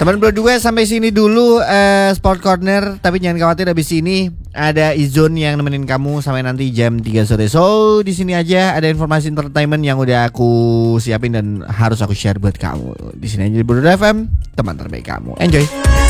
Teman berdua sampai sini dulu Sport Corner. Tapi jangan khawatir, habis ini ada Izon yang nemenin kamu sampai nanti jam 3 sore. So di sini aja ada informasi entertainment yang udah aku siapin dan harus aku share buat kamu. Di sini aja di Bro FM, teman terbaik kamu. Enjoy.